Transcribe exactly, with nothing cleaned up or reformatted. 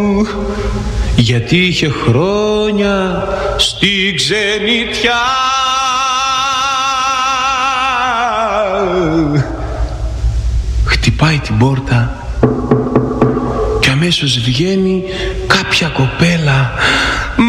γιατί είχε χρόνια στη ξενιτιά. Χτυπάει την πόρτα και αμέσως βγαίνει κάποια κοπέλα